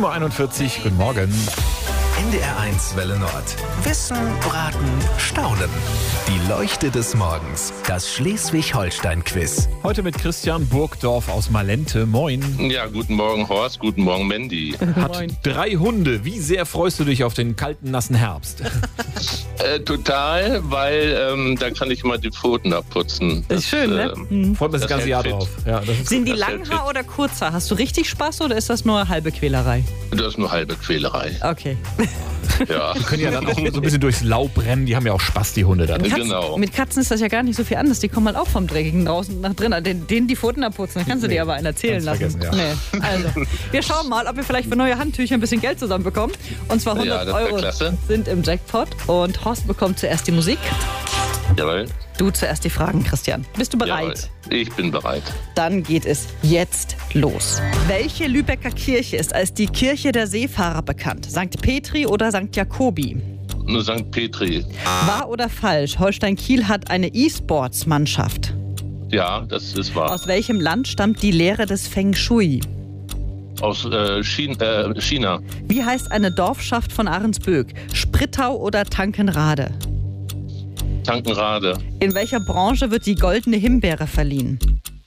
7.41 Uhr, guten Morgen. NDR1 Welle Nord. Wissen, Braten, Staunen. Die Leuchte des Morgens. Das Schleswig-Holstein-Quiz. Heute mit Christian Burgdorf aus Malente. Moin. Ja, guten Morgen Horst, guten Morgen Mandy. Hat 3 Hunde. Wie sehr freust du dich auf den kalten, nassen Herbst? Total, weil da kann ich mal die Pfoten abputzen. Das ist schön, ne? Freut man das ganze Jahr hält drauf. Ja, das ist Sind die Das hält Langhaar oder Kurzhaar? Hast du richtig Spaß oder ist das nur halbe Quälerei? Das ist nur halbe Quälerei. Okay. Ja, Die können ja dann auch so ein bisschen durchs Laub rennen. Die haben ja auch Spaß, die Hunde dann. genau. Mit Katzen ist das ja gar nicht so viel anders. Die kommen halt auch vom Dreckigen draußen nach drin. Denen die Pfoten abputzen, dann kannst du dir aber einen erzählen Ganz lassen. vergessen, ja. Nee. Also, wir schauen mal, ob wir vielleicht für neue Handtücher ein bisschen Geld zusammenbekommen. Und zwar 100 Ja, das wär Euro klasse. sind im Jackpot. Und Horst bekommt zuerst die Musik. Jawohl. Du zuerst die Fragen, Christian. Bist du bereit? Jawohl. Ich bin bereit. Dann geht es jetzt los. Welche Lübecker Kirche ist als die Kirche der Seefahrer bekannt? St. Petri oder St. Jakobi? Nur St. Petri. Wahr oder falsch? Holstein Kiel hat eine E-Sports-Mannschaft. Ja, das ist wahr. Aus welchem Land stammt die Lehre des Feng Shui? Aus China. Wie heißt eine Dorfschaft von Ahrensböck? Sprittau oder Tankenrade? Tankenrade. In welcher Branche wird die goldene Himbeere verliehen?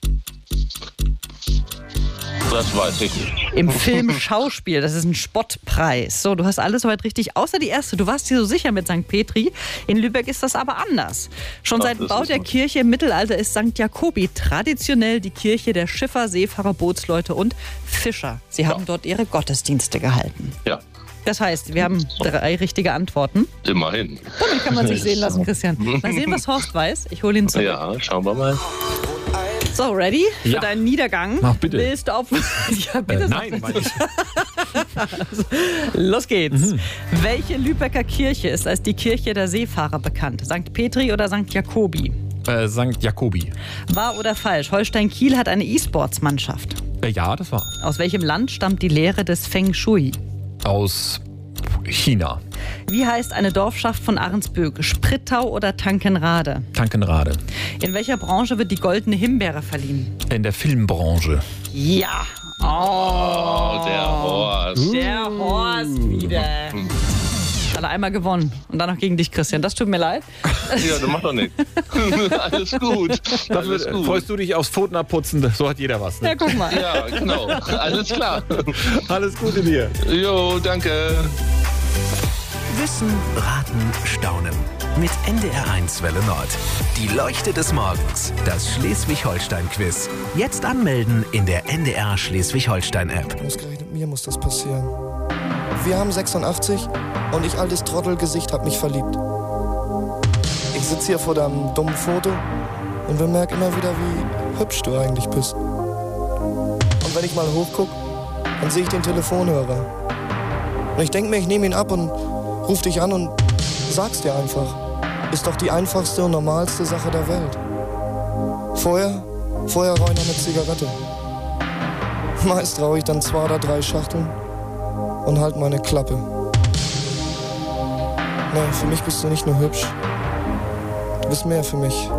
Das weiß ich nicht. Im Film Schauspiel, das ist ein Spottpreis. So, du hast alles soweit richtig, außer die erste. Du warst dir so sicher mit St. Petri. In Lübeck ist das aber anders. Schon seit dem Bau der Kirche im Mittelalter ist St. Jakobi traditionell die Kirche der Schiffer, Seefahrer, Bootsleute und Fischer. Sie haben dort ihre Gottesdienste gehalten. Ja, Das heißt, wir haben 3 richtige Antworten. immerhin. Damit kann man sich sehen lassen, Christian. Mal sehen, was Horst weiß. Ich hole ihn zurück. Ja, schauen wir mal. So, ready für Ja. deinen Niedergang? Ach, bitte. Willst du auf... Ja, bitte. sag Nein, das. meine ich. Los geht's. Welche Lübecker Kirche ist als die Kirche der Seefahrer bekannt? St. Petri oder St. Jakobi? St. Jakobi. Wahr oder falsch? Holstein Kiel hat eine E-Sports-Mannschaft. Ja, das war. Aus welchem Land stammt die Lehre des Feng Shui? Aus China. Wie heißt eine Dorfschaft von Ahrensböck? Sprittau oder Tankenrade? Tankenrade. In welcher Branche wird die goldene Himbeere verliehen? In der Filmbranche. Ja. Oh, der Horst. Der Horst wieder. Hat er einmal gewonnen. Und dann noch gegen dich, Christian. Das tut mir leid. Ja, das macht doch nichts. Alles gut. Alles Dafür gut. freust du dich aufs Pfoten abputzen. So hat jeder was. Ja, Ne? guck mal. Ja, genau. Alles klar. Alles Gute dir. Jo, danke. Wissen, Raten, Staunen. Mit NDR1 Welle Nord. Die Leuchte des Morgens. Das Schleswig-Holstein-Quiz. Jetzt anmelden in der NDR Schleswig-Holstein-App. Ausgerechnet mir muss das passieren. Wir haben 86 und ich, altes Trottelgesicht, hab mich verliebt. Ich sitz hier vor deinem dummen Foto und bemerk immer wieder, wie hübsch du eigentlich bist. Und wenn ich mal hochguck, dann sehe ich den Telefonhörer. Und ich denk mir, ich nehme ihn ab und ruf dich an und sag's dir einfach. Ist doch die einfachste und normalste Sache der Welt. Vorher rauche ich noch eine Zigarette. Meist rauche ich dann 2 oder 3 Schachteln und halt meine Klappe. Nee, für mich bist du nicht nur hübsch. Du bist mehr für mich.